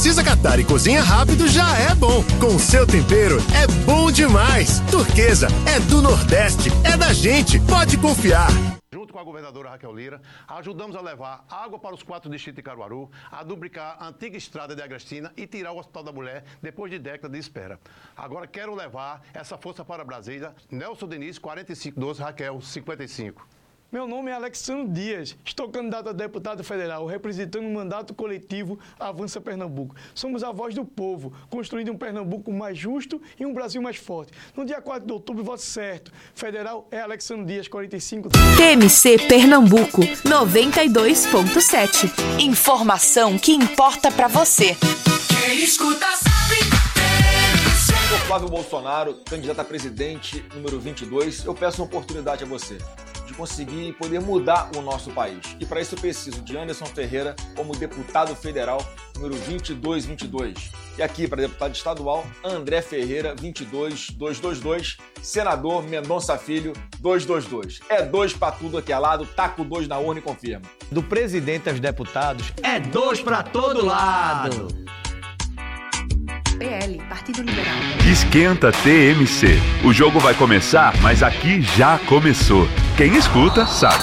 precisa catar e cozinha rápido, já é bom. Com o seu tempero, é bom demais. Turquesa é do Nordeste, é da gente, pode confiar. Junto com a governadora Raquel Lira, ajudamos a levar água para os 4 distritos de Caruaru, a duplicar a antiga estrada de Agrestina e tirar o Hospital da Mulher depois de décadas de espera. Agora quero levar essa força para Brasília. Nelson Diniz, 4512, Raquel, 55. Meu nome é Alexandre Dias, estou candidato a deputado federal, representando o mandato coletivo Avança Pernambuco. Somos a voz do povo, construindo um Pernambuco mais justo e um Brasil mais forte. No dia 4 de outubro, voto certo. Federal é Alexandre Dias, 45. TMC Pernambuco, 92.7. Informação que importa pra você. Quem escuta sabe. Eu sou Flávio Bolsonaro, candidato a presidente número 22. Eu peço uma oportunidade a você de conseguir poder mudar o nosso país. E para isso eu preciso de Anderson Ferreira como deputado federal número 2222. E aqui para deputado estadual, André Ferreira 22222, senador Mendonça Filho 222. É 2 para tudo aqui ao lado, taco 2 na urna e confirma. Do presidente aos deputados, é 2 para todo lado. PL, Partido Liberal. Esquenta TMC. O jogo vai começar, mas aqui já começou. Quem escuta, sabe.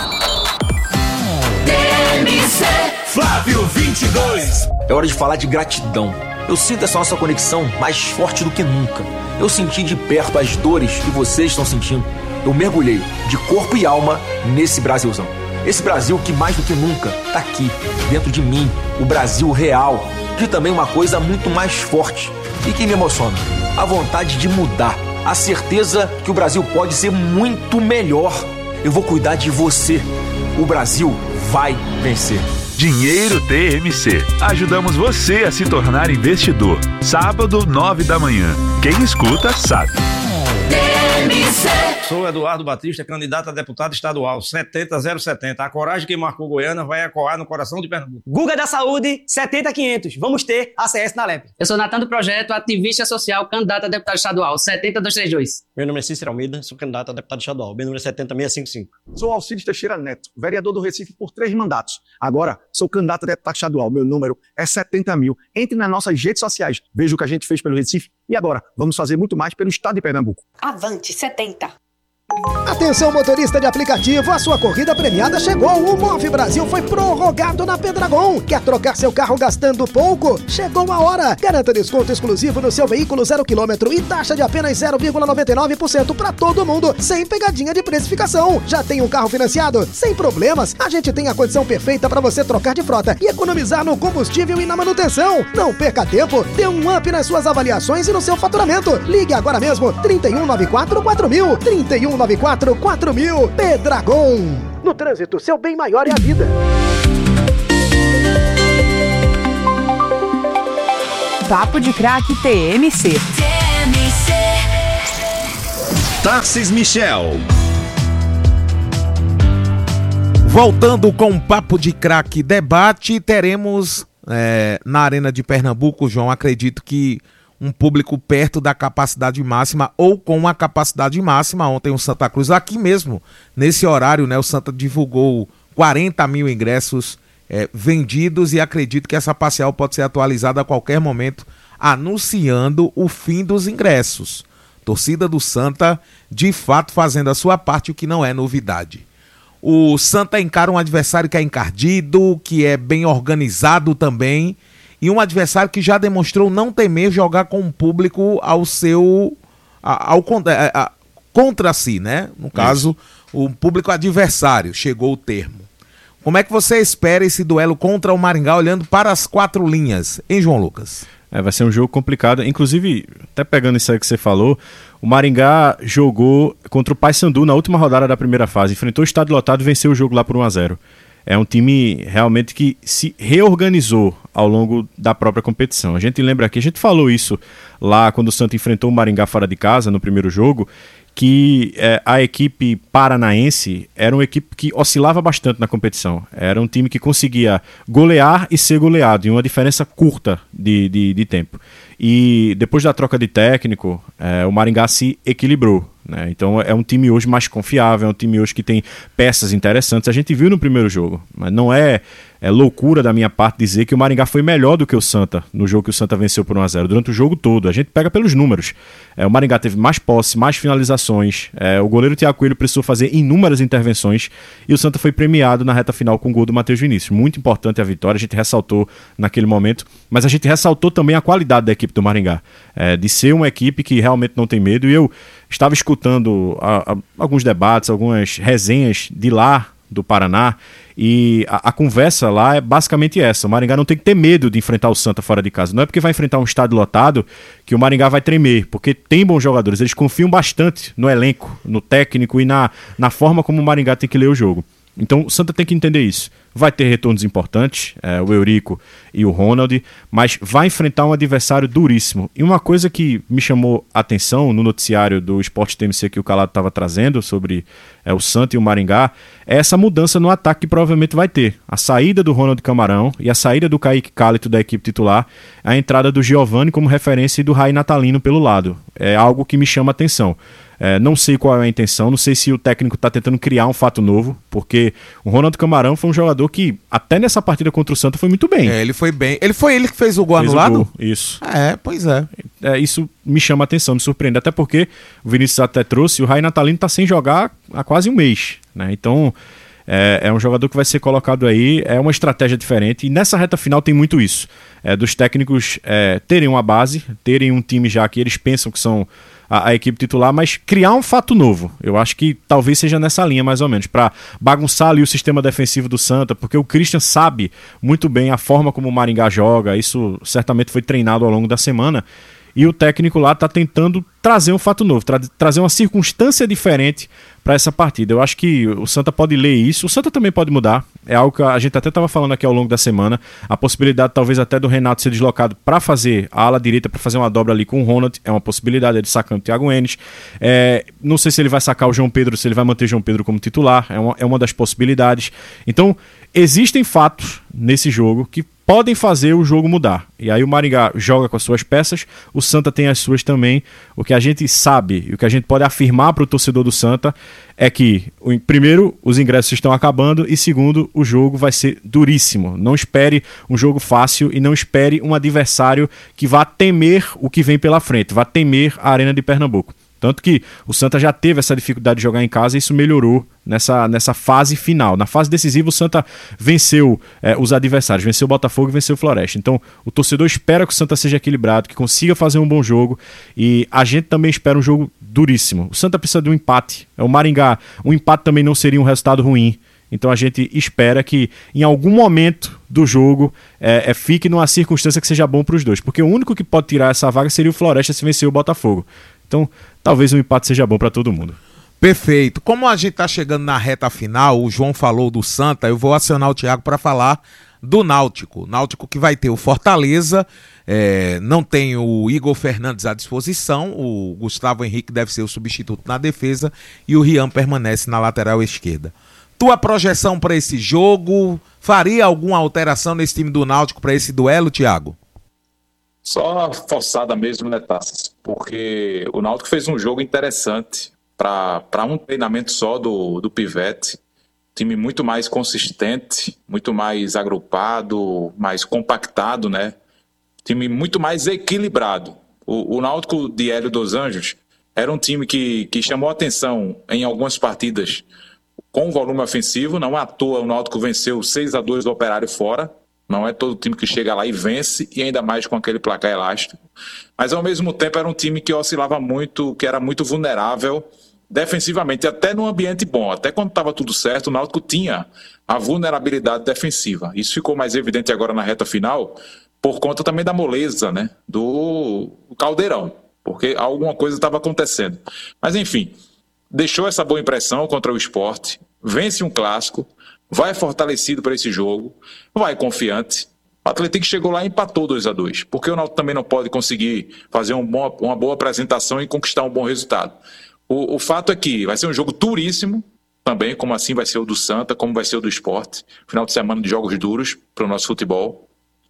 TMC Flávio 22. É hora de falar de gratidão. Eu sinto essa nossa conexão mais forte do que nunca. Eu senti de perto as dores que vocês estão sentindo. Eu mergulhei de corpo e alma nesse Brasilzão. Esse Brasil que mais do que nunca tá aqui, dentro de mim. O Brasil real. E também uma coisa muito mais forte e que me emociona: a vontade de mudar, a certeza que o Brasil pode ser muito melhor. Eu vou cuidar de você. O Brasil vai vencer. Dinheiro TMC. Ajudamos você a se tornar investidor. Sábado, 9 da manhã. Quem escuta, sabe. TMC. Sou Eduardo Batista, candidato a deputado estadual, 70070. A coragem que marcou Goiânia vai ecoar no coração de Pernambuco. Guga da Saúde, 70500. Vamos ter ACS na LEP. Eu sou Natan do Projeto, ativista social, candidato a deputado estadual, 70232. Meu nome é Cícero Almeida, sou candidato a deputado estadual, meu número é 70655. Sou Alcides Teixeira Neto, vereador do Recife por 3 mandatos. Agora, sou candidato a deputado estadual, meu número é 70.000. Entre nas nossas redes sociais, veja o que a gente fez pelo Recife e agora vamos fazer muito mais pelo estado de Pernambuco. Avante 70. Atenção, motorista de aplicativo, a sua corrida premiada chegou. O Move Brasil foi prorrogado na Pendragon. Quer trocar seu carro gastando pouco? Chegou a hora. Garanta desconto exclusivo no seu veículo 0 km e taxa de apenas 0,99% para todo mundo, sem pegadinha de precificação. Já tem um carro financiado? Sem problemas. A gente tem a condição perfeita para você trocar de frota e economizar no combustível e na manutenção. Não perca tempo. Dê um up nas suas avaliações e no seu faturamento. Ligue agora mesmo. 3194-4000. 3194-4000. Pendragon. No trânsito, seu bem maior é a vida. Papo de Craque TMC. Tarcís Michel. Voltando com o Papo de Craque debate, teremos na Arena de Pernambuco, João, acredito que um público perto da capacidade máxima ou com a capacidade máxima. Ontem o Santa Cruz, aqui mesmo, nesse horário, né, o Santa divulgou 40 mil ingressos vendidos e acredito que essa parcial pode ser atualizada a qualquer momento, anunciando o fim dos ingressos. Torcida do Santa, de fato, fazendo a sua parte, o que não é novidade. O Santa encara um adversário que é encardido, que é bem organizado também, e um adversário que já demonstrou não temer jogar com o público contra si, né? No caso, o público adversário, chegou o termo. Como é que você espera esse duelo contra o Maringá, olhando para as 4 linhas, hein, João Lucas? Vai ser um jogo complicado. Inclusive, até pegando isso aí que você falou, o Maringá jogou contra o Paysandu na última rodada da primeira fase. Enfrentou o estádio lotado e venceu o jogo lá por 1-0. É um time realmente que se reorganizou ao longo da própria competição. A gente lembra aqui, a gente falou isso lá quando o Santa enfrentou o Maringá fora de casa no primeiro jogo, que a equipe paranaense era uma equipe que oscilava bastante na competição. Era um time que conseguia golear e ser goleado, em uma diferença curta de tempo. E depois da troca de técnico, o Maringá se equilibrou. né? Então é um time hoje mais confiável, é um time hoje que tem peças interessantes. A gente viu no primeiro jogo, mas não é loucura da minha parte dizer que o Maringá foi melhor do que o Santa no jogo que o Santa venceu por 1-0 durante o jogo todo. A gente pega pelos números. O Maringá teve mais posse, mais finalizações, o goleiro Thiago Coelho precisou fazer inúmeras intervenções e o Santa foi premiado na reta final com o gol do Matheus Vinícius. Muito importante a vitória, a gente ressaltou naquele momento, mas a gente ressaltou também a qualidade da equipe do Maringá, de ser uma equipe que realmente não tem medo. E eu estava escutando alguns debates, algumas resenhas de lá do Paraná, e a conversa lá é basicamente essa: o Maringá não tem que ter medo de enfrentar o Santa fora de casa. Não é porque vai enfrentar um estádio lotado que o Maringá vai tremer, porque tem bons jogadores, eles confiam bastante no elenco, no técnico e na forma como o Maringá tem que ler o jogo. Então o Santa tem que entender isso. Vai ter retornos importantes, o Eurico e o Ronald, mas vai enfrentar um adversário duríssimo. E uma coisa que me chamou a atenção no noticiário do Esporte TMC que o Calado estava trazendo sobre o Santa e o Maringá, é essa mudança no ataque que provavelmente vai ter. A saída do Ronald Camarão e a saída do Kaique Cálito da equipe titular, a entrada do Giovani como referência e do Rai Natalino pelo lado. É algo que me chama a atenção. Não sei qual é a intenção, não sei se o técnico está tentando criar um fato novo, porque o Ronaldo Camarão foi um jogador que até nessa partida contra o Santa foi muito bem. Ele foi bem. Ele que fez o gol anulado? Isso. Pois é. Isso me chama a atenção, me surpreende, até porque o Vinícius até trouxe, o Rai Natalino está sem jogar há quase um mês, né? Então é um jogador que vai ser colocado aí, é uma estratégia diferente, e nessa reta final tem muito isso, dos técnicos terem uma base, terem um time já que eles pensam que são a equipe titular, mas criar um fato novo. Eu acho que talvez seja nessa linha, mais ou menos, para bagunçar ali o sistema defensivo do Santa, porque o Christian sabe muito bem a forma como o Maringá joga, isso certamente foi treinado ao longo da semana, e o técnico lá está tentando trazer um fato novo, trazer uma circunstância diferente para essa partida. Eu acho que o Santa pode ler isso, o Santa também pode mudar, é algo que a gente até estava falando aqui ao longo da semana, a possibilidade talvez até do Renato ser deslocado para fazer a ala direita, para fazer uma dobra ali com o Ronald, é uma possibilidade, ele sacando o Thiago Enes, não sei se ele vai sacar o João Pedro, se ele vai manter o João Pedro como titular, é uma das possibilidades. Então, existem fatos nesse jogo que podem fazer o jogo mudar. E aí o Maringá joga com as suas peças, o Santa tem as suas também. O que a gente sabe e o que a gente pode afirmar para o torcedor do Santa é que, primeiro, os ingressos estão acabando e, segundo, o jogo vai ser duríssimo. Não espere um jogo fácil e não espere um adversário que vá temer o que vem pela frente, vá temer a Arena de Pernambuco. Tanto que o Santa já teve essa dificuldade de jogar em casa e isso melhorou nessa fase final. Na fase decisiva, o Santa venceu os adversários, venceu o Botafogo e venceu o Floresta. Então, o torcedor espera que o Santa seja equilibrado, que consiga fazer um bom jogo, e a gente também espera um jogo duríssimo. O Santa precisa de um empate. O Maringá, um empate também não seria um resultado ruim. Então a gente espera que em algum momento do jogo fique numa circunstância que seja bom para os dois. Porque o único que pode tirar essa vaga seria o Floresta se vencer o Botafogo. Então, talvez um empate seja bom para todo mundo. Perfeito. Como a gente está chegando na reta final, o João falou do Santa, eu vou acionar o Thiago para falar do Náutico. Náutico que vai ter o Fortaleza, não tem o Igor Fernandes à disposição, o Gustavo Henrique deve ser o substituto na defesa e o Rian permanece na lateral esquerda. Tua projeção para esse jogo, faria alguma alteração nesse time do Náutico para esse duelo, Thiago? Só forçada mesmo, né, Tassas? Porque o Náutico fez um jogo interessante para um treinamento só do Pivete. Time muito mais consistente, muito mais agrupado, mais compactado, né? Time muito mais equilibrado. O Náutico de Hélio dos Anjos era um time que chamou atenção em algumas partidas com volume ofensivo. Não à toa o Náutico venceu 6-2 do Operário fora. Não é todo time que chega lá e vence, e ainda mais com aquele placar elástico. Mas, ao mesmo tempo, era um time que oscilava muito, que era muito vulnerável defensivamente, até num ambiente bom. Até quando estava tudo certo, o Náutico tinha a vulnerabilidade defensiva. Isso ficou mais evidente agora na reta final, por conta também da moleza, né, do Caldeirão, porque alguma coisa estava acontecendo. Mas, enfim, deixou essa boa impressão contra o Sport, vence um clássico, vai fortalecido para esse jogo, vai confiante. O Atlético chegou lá e empatou 2-2, porque o Náutico também não pode conseguir fazer uma boa apresentação e conquistar um bom resultado. O fato é que vai ser um jogo duríssimo, também, como assim vai ser o do Santa, como vai ser o do Sport. Final de semana de jogos duros para o nosso futebol.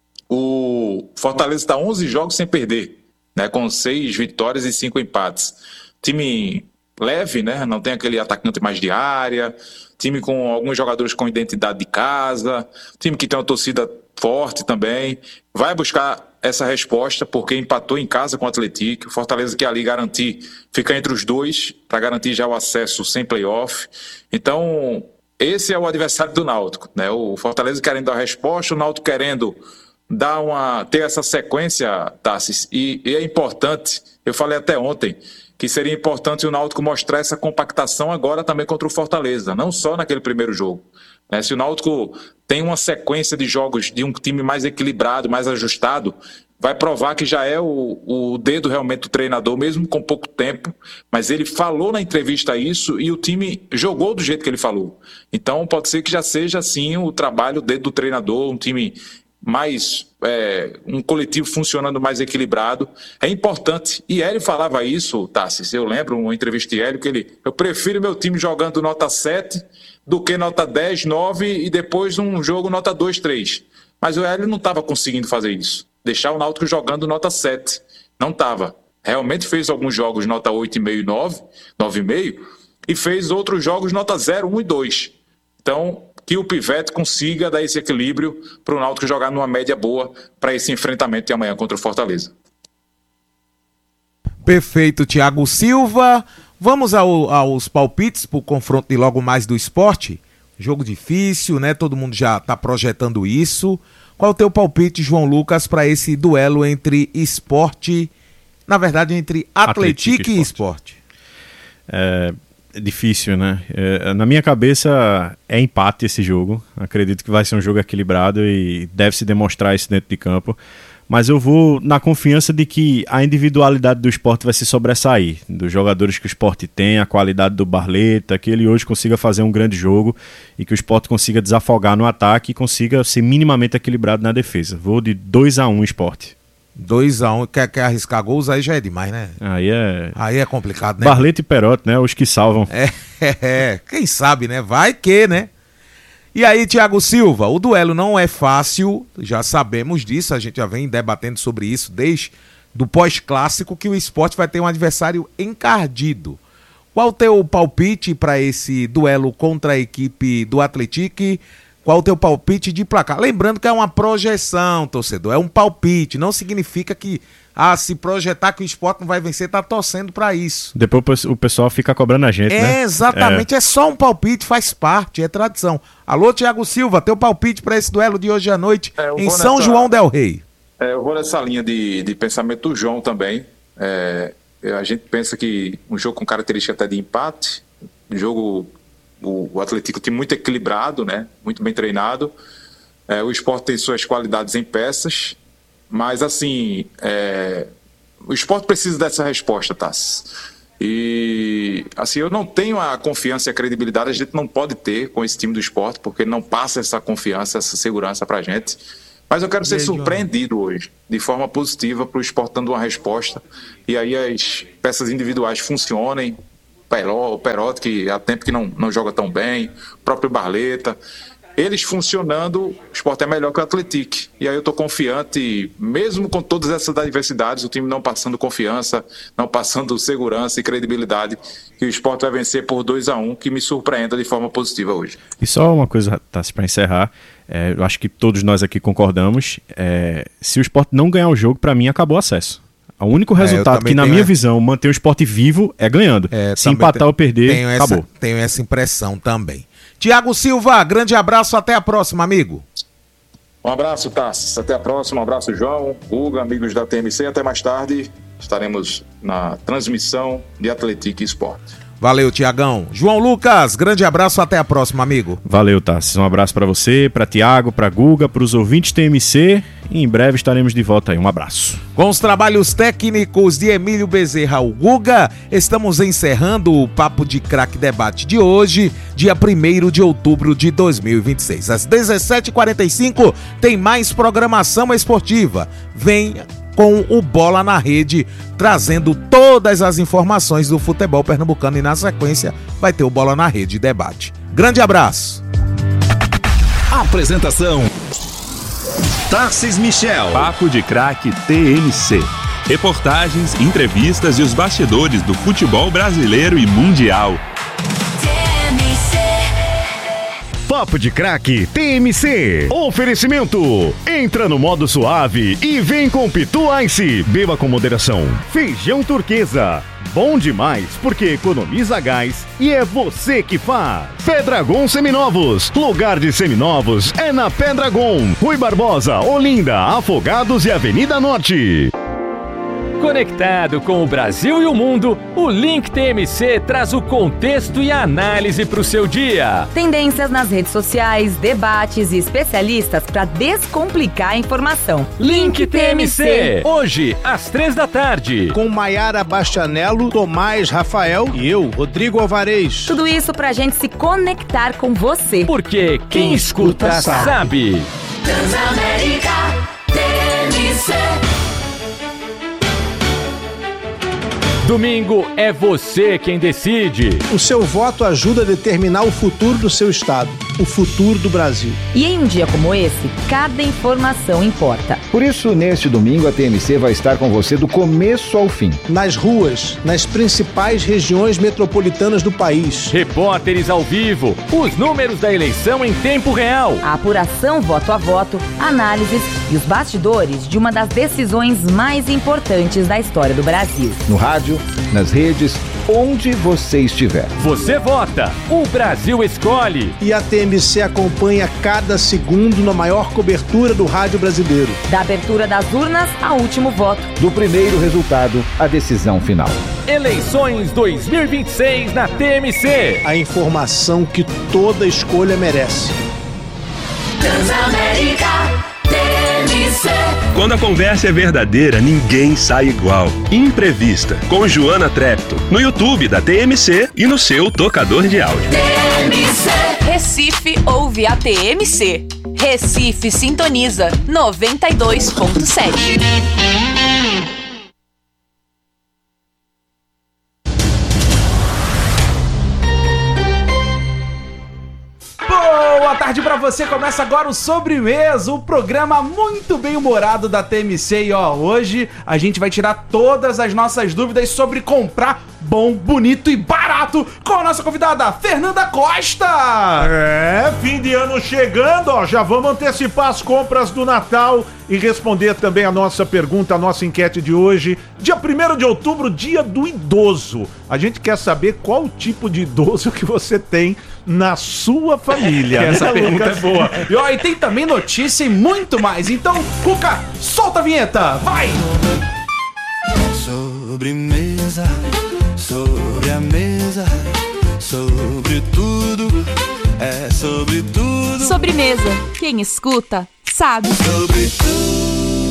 O Fortaleza está 11 jogos sem perder, né, com 6 vitórias e 5 empates. Time leve, né? Não tem aquele atacante mais de área, time com alguns jogadores com identidade de casa, time que tem uma torcida forte também. Vai buscar essa resposta porque empatou em casa com o Atlético. O Fortaleza quer ali garantir, ficar entre os dois para garantir já o acesso sem playoff. Então, esse é o adversário do Náutico, né? O Fortaleza querendo dar a resposta, o Náutico querendo ter essa sequência, Tassis. E é importante, eu falei até ontem, que seria importante o Náutico mostrar essa compactação agora também contra o Fortaleza, não só naquele primeiro jogo. Se o Náutico tem uma sequência de jogos de um time mais equilibrado, mais ajustado, vai provar que já é o dedo realmente do treinador, mesmo com pouco tempo, mas ele falou na entrevista isso e o time jogou do jeito que ele falou. Então pode ser que já seja assim o trabalho, o dedo do treinador, um time mais, um coletivo funcionando mais equilibrado. É importante, e Hélio falava isso, Tassis, eu lembro uma entrevista de Hélio, que eu prefiro meu time jogando nota 7 do que nota 10, 9 e depois um jogo nota 2, 3. Mas o Hélio não estava conseguindo fazer isso. Deixar o Náutico jogando nota 7. Não estava. Realmente fez alguns jogos nota 8,5, 9, 9,5 e fez outros jogos nota 0, 1 e 2. Então, que o Pivete consiga dar esse equilíbrio para o Náutico jogar numa média boa para esse enfrentamento de amanhã contra o Fortaleza. Perfeito, Thiago Silva. Vamos aos palpites para o confronto de logo mais do Sport. Jogo difícil, né? Todo mundo já está projetando isso. Qual o teu palpite, João Lucas, para esse duelo entre Sport, na verdade, entre Atlético e Sport? É difícil, né? Na minha cabeça é empate esse jogo. Acredito que vai ser um jogo equilibrado e deve se demonstrar isso dentro de campo. Mas eu vou na confiança de que a individualidade do Sport vai se sobressair, dos jogadores que o Sport tem, a qualidade do Barleta, que ele hoje consiga fazer um grande jogo e que o Sport consiga desafogar no ataque e consiga ser minimamente equilibrado na defesa. Vou de 2-1 Sport. 2-1, quer arriscar gols, aí já é demais, né? Aí é complicado, né? Barleta e Perotti, né? Os que salvam. Quem sabe, né? Vai que, né? E aí, Thiago Silva, o duelo não é fácil, já sabemos disso, a gente já vem debatendo sobre isso desde do pós-clássico, que o Sport vai ter um adversário encardido. Qual o teu palpite para esse duelo contra a equipe do Atlético? Qual o teu palpite de placar? Lembrando que é uma projeção, torcedor, é um palpite, não significa que se projetar que o Sport não vai vencer, tá torcendo para isso. Depois o pessoal fica cobrando a gente, né? Exatamente, é só um palpite, faz parte, é tradição. Alô, Thiago Silva, teu palpite para esse duelo de hoje à noite em São João del Rei. Eu vou nessa linha de pensamento do João também. A gente pensa que um jogo com característica até de empate, o Atlético tem muito equilibrado, né? Muito bem treinado. O Sport tem suas qualidades em peças, mas assim, o Sport precisa dessa resposta, Tassi. E assim, eu não tenho a confiança e a credibilidade, a gente não pode ter com esse time do Sport, porque não passa essa confiança, essa segurança pra gente. Mas eu quero ser surpreendido hoje, de forma positiva, para o Sport dando uma resposta. E aí as peças individuais funcionem. O Perotti, que há tempo que não joga tão bem, o próprio Barleta. Eles funcionando, o Sport é melhor que o Atlético. E aí eu estou confiante, mesmo com todas essas adversidades, o time não passando confiança, não passando segurança e credibilidade, que o Sport vai vencer por 2-1, que me surpreenda de forma positiva hoje. E só uma coisa, Tassi, para encerrar, eu acho que todos nós aqui concordamos, se o Sport não ganhar o jogo, para mim acabou o acesso. O único resultado que, na minha visão, mantém o Sport vivo é ganhando. Se empatar ou perder, acabou. Tenho essa impressão também. Thiago Silva, grande abraço, até a próxima, amigo. Um abraço, Tassi. Até a próxima. Um abraço, João, Hugo, amigos da TMC. Até mais tarde. Estaremos na transmissão de Atlético e Sport. Valeu, Tiagão. João Lucas, grande abraço, até a próxima, amigo. Valeu, Tassi. Um abraço para você, para Tiago, para Guga, para os ouvintes TMC. E em breve estaremos de volta aí. Um abraço. Com os trabalhos técnicos de Emílio Bezerra, o Guga, estamos encerrando o Papo de Craque Debate de hoje, dia 1º de outubro de 2026. Às 17h45 tem mais programação esportiva. Venha com o Bola na Rede, trazendo todas as informações do futebol pernambucano e na sequência vai ter o Bola na Rede Debate. Grande abraço. Apresentação: Tassis Michel. Papo de Craque TMC. Reportagens, entrevistas e os bastidores do futebol brasileiro e mundial. Papo de Craque TMC. Oferecimento. Entra no modo suave e vem com Pitu Ice. Beba com moderação. Feijão Turquesa. Bom demais porque economiza gás e é você que faz. Pedragon Seminovos. Lugar de seminovos é na Pedragon. Rui Barbosa, Olinda, Afogados e Avenida Norte. Conectado com o Brasil e o mundo, o Link TMC traz o contexto e a análise para o seu dia. Tendências nas redes sociais, debates e especialistas para descomplicar a informação. Link TMC, hoje às 15h. Com Maiara Bastianello, Tomás Rafael e eu, Rodrigo Alvarez. Tudo isso pra gente se conectar com você. Porque quem escuta sabe. Transamérica TMC. Domingo é você quem decide. O seu voto ajuda a determinar o futuro do seu estado, o futuro do Brasil. E em um dia como esse, cada informação importa. Por isso, neste domingo, a TMC vai estar com você do começo ao fim. Nas ruas, nas principais regiões metropolitanas do país. Repórteres ao vivo, os números da eleição em tempo real. A apuração voto a voto, análises e os bastidores de uma das decisões mais importantes da história do Brasil. No rádio, nas redes, onde você estiver. Você vota, o Brasil escolhe. E a TMC acompanha cada segundo na maior cobertura do rádio brasileiro. Da abertura das urnas ao último voto. Do primeiro resultado à decisão final. Eleições 2026 na TMC. A informação que toda escolha merece. Transamérica TMC. Quando a conversa é verdadeira, ninguém sai igual. Imprevista, com Joana Trepto, no YouTube da TMC e no seu tocador de áudio. TMC. Recife ouve a TMC. Recife sintoniza 92.7. Boa tarde pra você, começa agora o Sobremesa, o programa muito bem humorado da TMC. E ó, hoje a gente vai tirar todas as nossas dúvidas sobre comprar bom, bonito e barato com a nossa convidada, Fernanda Costa. Fim de ano chegando, ó, já vamos antecipar as compras do Natal e responder também a nossa pergunta, a nossa enquete de hoje. Dia 1º de outubro, dia do idoso. A gente quer saber qual tipo de idoso que você tem na sua família. Essa pergunta Lucas? é boa. E ó, e tem também notícia e muito mais. Então, Cuca, solta a vinheta, vai! Sobremesa, sobre a mesa, sobre tudo, é sobre tudo. Sobremesa, quem escuta sabe. Sobre tudo.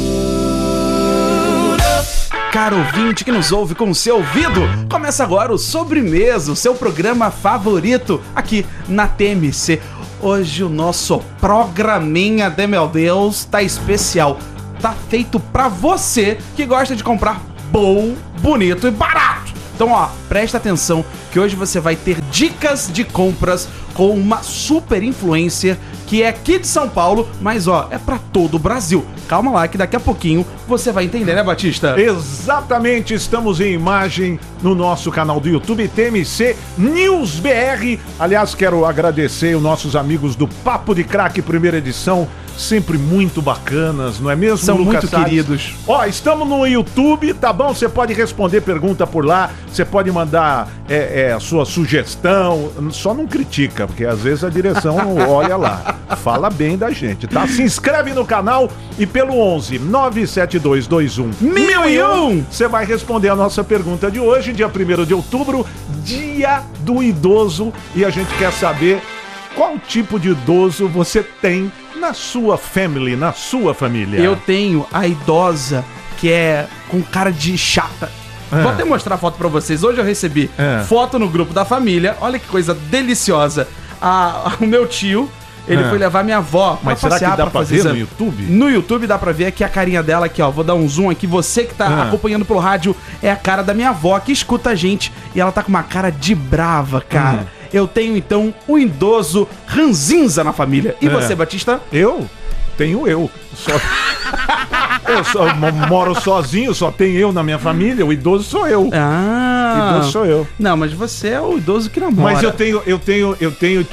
Caro ouvinte que nos ouve com o seu ouvido, começa agora o Sobremesa, o seu programa favorito aqui na TMC. Hoje o nosso programinha de meu Deus tá especial. Tá feito pra você que gosta de comprar bom, bonito e barato. Então, ó, presta atenção que hoje você vai ter dicas de compras com uma super influencer que é aqui de São Paulo, mas ó, é pra todo o Brasil. Calma lá que daqui a pouquinho você vai entender, né, Batista? Exatamente, estamos em imagem no nosso canal do YouTube, TMC News BR. Aliás, quero agradecer os nossos amigos do Papo de Craque, primeira edição, sempre muito bacanas, não é mesmo, São Lucas muito Salles? queridos. Ó, estamos no YouTube, tá bom? Você pode responder pergunta por lá, você pode mandar a sua sugestão, só não critica, porque às vezes a direção não olha lá. Fala bem da gente, tá? Se inscreve no canal e pelo 11 97221 1001 você vai responder a nossa pergunta de hoje, dia 1º de outubro, dia do idoso, e a gente quer saber qual tipo de idoso você tem na sua family, na sua família. Eu tenho a idosa que é com cara de chata. Vou até mostrar a foto pra vocês. Hoje eu recebi foto no grupo da família. Olha que coisa deliciosa. O meu tio, ele foi levar minha avó pra Mas será passear, que dá pra pra fazer ver exame. no YouTube? No YouTube dá pra ver aqui a carinha dela aqui, ó. Vou dar um zoom aqui. Você que tá acompanhando pelo rádio é a cara da minha avó que escuta a gente. E ela tá com uma cara de brava, cara. Eu tenho, então, um idoso ranzinza na família. E você, Batista? Eu? Tenho eu. Só... Eu moro sozinho, só tem eu na minha família, o idoso sou eu. Ah. O idoso sou eu. Não, mas você é o idoso que namora. Mas eu tenho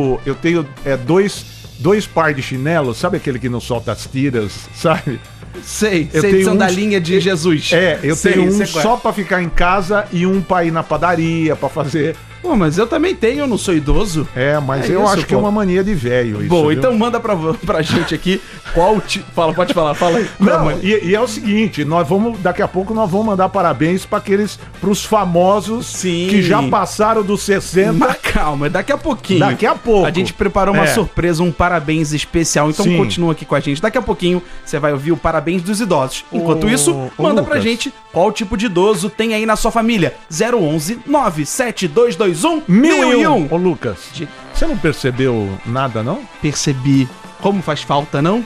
dois par de chinelos, sabe aquele que não solta as tiras, sabe? Sei, Eu tenho sandalinha de Jesus. Eu tenho um só pra ficar em casa e um pra ir na padaria, pra fazer... Pô, mas eu também tenho, eu não sou idoso. Mas eu acho que é uma mania de velho isso. Bom, viu? então manda pra gente aqui qual pode falar, fala aí. Não, e é o seguinte, daqui a pouco nós vamos mandar parabéns pros famosos que já passaram dos 60. Mas calma, daqui a pouquinho. Daqui a pouco. A gente preparou uma surpresa, um parabéns especial, então continua aqui com a gente. Daqui a pouquinho você vai ouvir o parabéns dos idosos. Enquanto isso, manda pra gente qual tipo de idoso tem aí na sua família. 011 97221 1001. Ô Lucas, você não percebeu nada, não? Percebi. Como faz falta, não?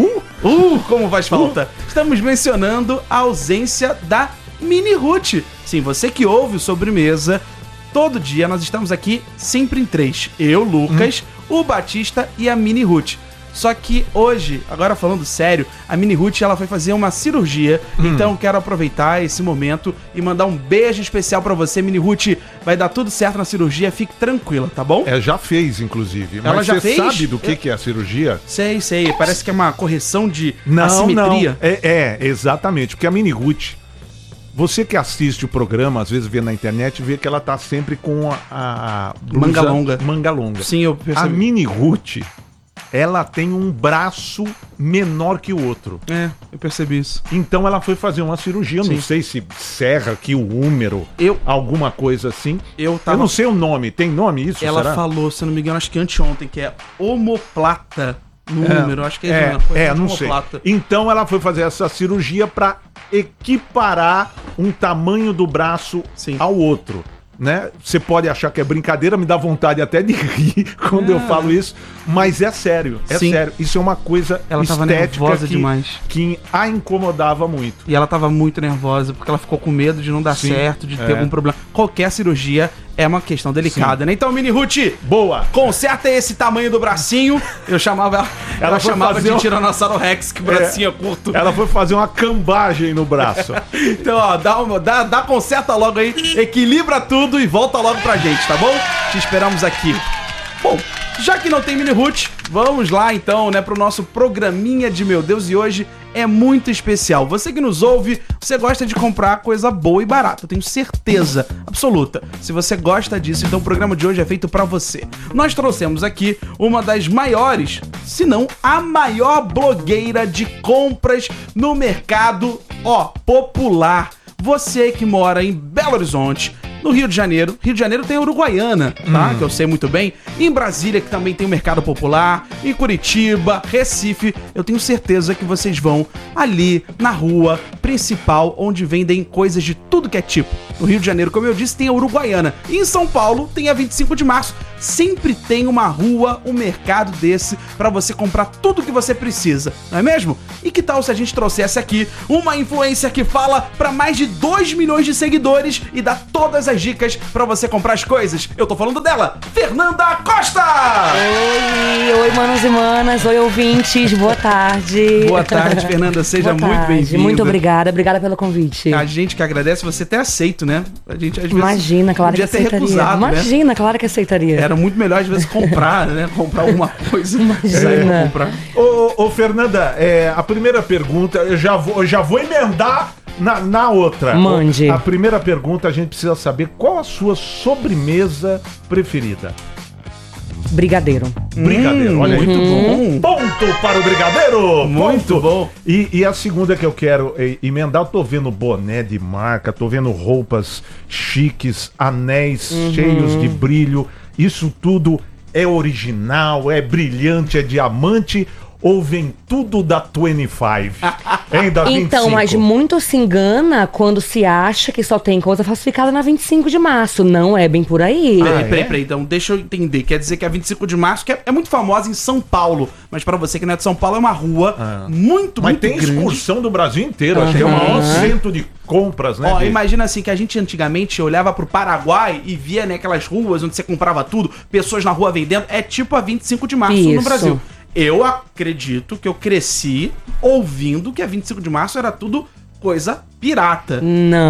Como faz falta. Estamos mencionando a ausência da Mini Ruth. Sim, você que ouve o Sobremesa, todo dia nós estamos aqui sempre em 3. Eu, Lucas, o Batista e a Mini Ruth. Só que hoje, agora falando sério, a Mini Ruth ela foi fazer uma cirurgia. Então quero aproveitar esse momento e mandar um beijo especial pra você, Mini Ruth. Vai dar tudo certo na cirurgia, fique tranquila, tá bom? Já fez, inclusive. Ela Mas já você fez? sabe do que é a cirurgia? Sei. Parece que é uma correção de assimetria. Não. Exatamente. Porque a Mini Ruth, você que assiste o programa, às vezes vê na internet, vê que ela tá sempre com a blusa manga longa. Sim, eu percebi. A Mini Ruth, ela tem um braço menor que o outro. Eu percebi isso. Então ela foi fazer uma cirurgia, não sei se serra aqui o húmero, alguma coisa assim. Eu não sei o nome, tem nome isso? Ela falou, se eu não me engano, acho que anteontem, que é omoplata no número, acho que não sei. Então ela foi fazer essa cirurgia para equiparar um tamanho do braço ao outro. Né? Você pode achar que é brincadeira, me dá vontade até de rir quando eu falo isso, mas é sério, sério. Isso é uma coisa estética que a incomodava muito. E ela tava muito nervosa, porque ela ficou com medo de não dar certo, de ter algum problema. Qualquer cirurgia é uma questão delicada, né? Então, Mini Ruth, boa! Conserta esse tamanho do bracinho. Eu chamava ela chamava de Tiranossauro Rex, que o bracinho é curto. Ela foi fazer uma cambagem no braço. Então, ó, conserta logo aí, equilibra tudo e volta logo pra gente, tá bom? Te esperamos aqui. Bom, já que não tem Mini Ruth, vamos lá então, né, pro nosso programinha de Meu Deus, e hoje é muito especial. Você que nos ouve, você gosta de comprar coisa boa e barata, eu tenho certeza absoluta. Se você gosta disso, então o programa de hoje é feito pra você. Nós trouxemos aqui uma das maiores, se não a maior blogueira de compras no mercado, popular. Você que mora em Belo Horizonte, no Rio de Janeiro tem a Uruguaiana, tá? Que eu sei muito bem. Em Brasília, que também tem o Mercado Popular. Em Curitiba, Recife. Eu tenho certeza que vocês vão ali na rua principal, onde vendem coisas de tudo que é tipo. No Rio de Janeiro, como eu disse, tem a Uruguaiana. E em São Paulo tem a 25 de março. Sempre tem uma rua, um mercado desse pra você comprar tudo que você precisa, não é mesmo? E que tal se a gente trouxesse aqui uma influencer que fala pra mais de 2 milhões de seguidores e dá todas as dicas pra você comprar as coisas? Eu tô falando dela, Fernanda Costa! Oi, manos e manas, oi, ouvintes, boa tarde. Boa tarde, Fernanda, seja muito bem-vinda. Muito obrigada pelo convite. A gente que agradece você ter aceito, né? A gente às vezes imagina, claro que aceitaria. Recusado, imagina, né? Claro que aceitaria. Era muito melhor às vezes comprar, né? Comprar alguma coisa. Imagina. Comprar. Ô, Fernanda, a primeira pergunta, eu já vou emendar na outra. Mande. A primeira pergunta, a gente precisa saber qual a sua sobremesa preferida. Brigadeiro. Brigadeiro, olha aí. Muito bom. Ponto para o brigadeiro. Muito bom. E a segunda que eu quero emendar, eu tô vendo boné de marca, tô vendo roupas chiques, anéis cheios de brilho. Isso tudo é original, é brilhante, é diamante, ou vem tudo da 25? Hein, da 25? Então, mas muito se engana quando se acha que só tem coisa falsificada na 25 de março. Não é bem por aí. Peraí, então deixa eu entender. Quer dizer que a 25 de março que é muito famosa em São Paulo, mas pra você que não é de São Paulo, é uma rua muito grande. Mas tem excursão do Brasil inteiro. Acho que é o maior centro de compras, né? Ó, imagina assim, que a gente antigamente olhava pro Paraguai e via, né, aquelas ruas onde você comprava tudo, pessoas na rua vendendo. É tipo a 25 de março no Brasil. Eu acredito que eu cresci ouvindo que a 25 de março era tudo coisa pirata.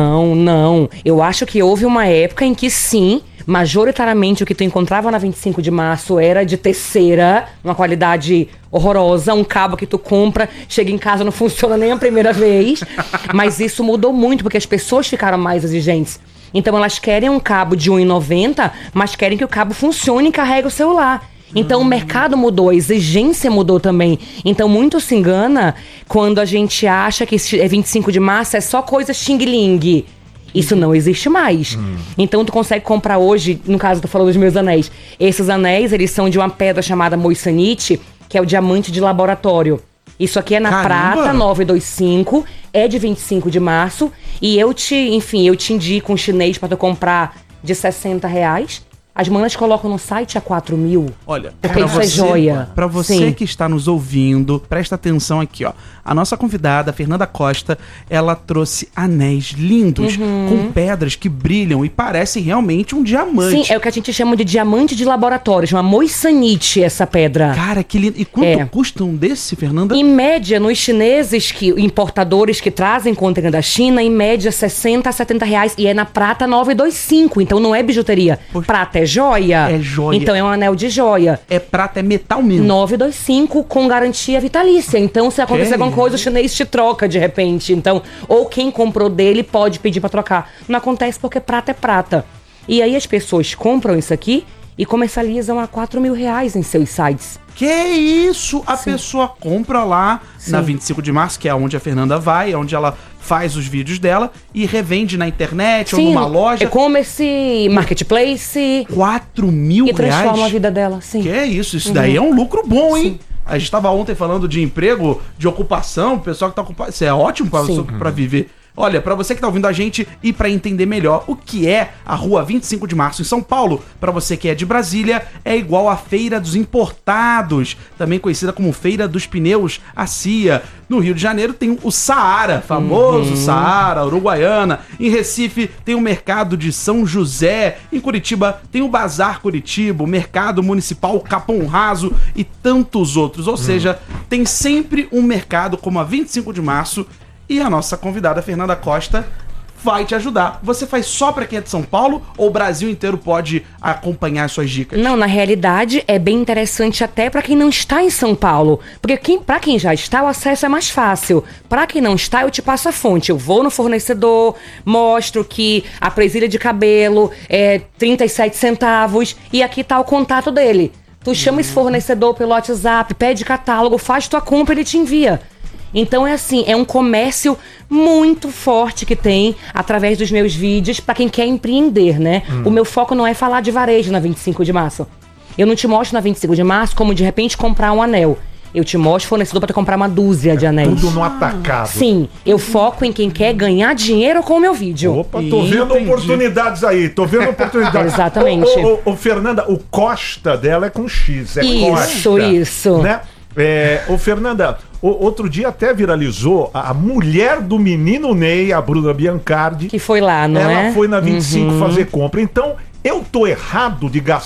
Não. Eu acho que houve uma época em que sim, majoritariamente o que tu encontrava na 25 de março era de terceira, uma qualidade horrorosa, um cabo que tu compra, chega em casa não funciona nem a primeira vez. Mas isso mudou muito, porque as pessoas ficaram mais exigentes. Então elas querem um cabo de R$1,90, mas querem que o cabo funcione e carregue o celular. Então o mercado mudou, a exigência mudou também. Então muito se engana quando a gente acha que 25 de março é só coisa xing-ling. Isso não existe mais. Então tu consegue comprar hoje, no caso tu falou dos meus anéis. Esses anéis, eles são de uma pedra chamada moissanite, que é o diamante de laboratório. Isso aqui é na prata 925, é de 25 de março. E eu te indico um chinês pra tu comprar de R$60. As manas colocam no site a 4 mil. Olha, porque isso é joia. Pra você Sim. que está nos ouvindo, presta atenção aqui, ó. A nossa convidada, Fernanda Costa, ela trouxe anéis lindos, com pedras que brilham e parecem realmente um diamante. Sim, é o que a gente chama de diamante de laboratório, chama moissanite essa pedra. Cara, que lindo. E quanto custa um desse, Fernanda? Em média, nos chineses, importadores que trazem container da China, em média R$60 a R$70. E é na prata 925, então não é bijuteria. Poxa. Prata é joia. É joia. Então é um anel de joia. É prata, é metal mesmo. 925 com garantia vitalícia. Então se acontecer alguma coisa, o chinês te troca de repente. Então, ou quem comprou dele pode pedir pra trocar. Não acontece porque prata é prata. E aí as pessoas compram isso aqui e comercializam a R$4 mil em seus sites. Que isso? A pessoa compra lá na 25 de março, que é onde a Fernanda vai, é onde ela faz os vídeos dela e revende na internet ou numa loja. E-commerce, marketplace. R$4 mil. E transforma a vida dela, sim. Que isso? Isso daí é um lucro bom, hein? A gente estava ontem falando de emprego, de ocupação, o pessoal que tá ocupado. Isso é ótimo para viver. Olha, para você que tá ouvindo a gente e para entender melhor o que é a Rua 25 de Março em São Paulo, para você que é de Brasília, é igual à Feira dos Importados, também conhecida como Feira dos Pneus, a CIA. No Rio de Janeiro tem o Saara, famoso Saara, Uruguaiana. Em Recife tem o Mercado de São José. Em Curitiba tem o Bazar Curitiba, o Mercado Municipal Capão Raso e tantos outros. Ou seja, tem sempre um mercado como a 25 de Março. E a nossa convidada, Fernanda Costa, vai te ajudar. Você faz só pra quem é de São Paulo ou o Brasil inteiro pode acompanhar as suas dicas? Não, na realidade é bem interessante até pra quem não está em São Paulo. Porque pra quem já está, o acesso é mais fácil. Pra quem não está, eu te passo a fonte. Eu vou no fornecedor, mostro que a presilha de cabelo é 37 centavos e aqui tá o contato dele. Tu chama esse fornecedor pelo WhatsApp, pede catálogo, faz tua compra e ele te envia. Então é assim, é um comércio muito forte que tem através dos meus vídeos pra quem quer empreender, né? O meu foco não é falar de varejo na 25 de março. Eu não te mostro na 25 de março como de repente comprar um anel. Eu te mostro fornecedor pra tu comprar uma dúzia de anéis. Tudo no atacado. Sim, eu foco em quem quer ganhar dinheiro com o meu vídeo. Opa, tô vendo oportunidades aí, Exatamente. Ô, Fernanda, o Costa dela é com X, é Costa. Isso. Né? Ô, Fernanda, outro dia até viralizou a mulher do menino Ney, a Bruna Biancardi. Que foi lá, não é? Ela foi na 25 fazer compra. Então, eu tô errado de gastar